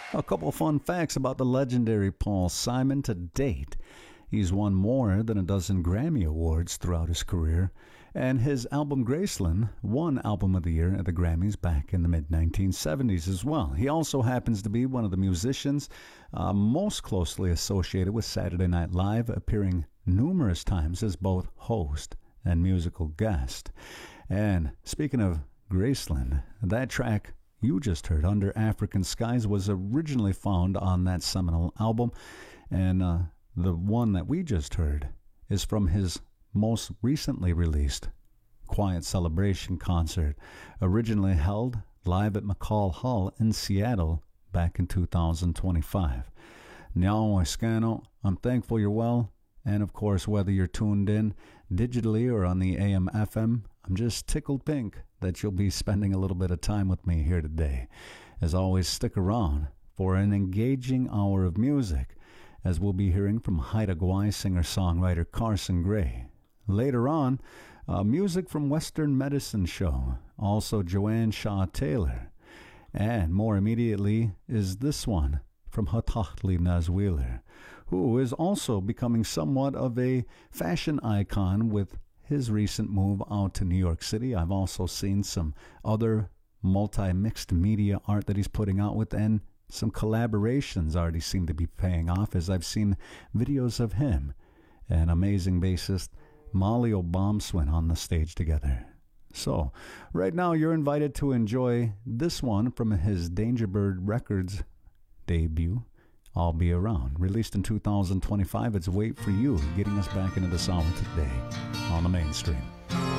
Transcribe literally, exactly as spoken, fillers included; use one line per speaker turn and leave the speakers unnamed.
A couple fun facts about the legendary Paul Simon. To date, he's won more than a dozen Grammy Awards throughout his career, and his album Graceland won Album of the Year at the Grammys back in the mid nineteen seventies as well. He also happens to be one of the musicians uh, most closely associated with Saturday Night Live, appearing numerous times as both host and musical guest. And speaking of Graceland, that track you just heard, Under African Skies, was originally found on that seminal album, and uh, the one that we just heard is from his most recently released Quiet Celebration concert, originally held live at McCall Hall in Seattle back in two thousand twenty-five. Nyao Escano, I'm thankful you're well, and of course, whether you're tuned in digitally or on the A M F M, I'm just tickled pink that you'll be spending a little bit of time with me here today. As always, stick around for an engaging hour of music, as we'll be hearing from Haida Gwaii singer-songwriter Carson Gray. Later on, uh, music from Western Medicine Show, also Joanne Shaw Taylor. And more immediately is this one from Hatahtli Nazwheeler, who is also becoming somewhat of a fashion icon with his recent move out to New York City. I've also seen some other multi-mixed media art that he's putting out with, and some collaborations already seem to be paying off, as I've seen videos of him and amazing bassist Molly Obamswin on the stage together. So, right now you're invited to enjoy this one from his Dangerbird Records debut, I'll Be Around. Released in two thousand twenty-five, it's Wait For You, getting us back into the hour today on the mainstream.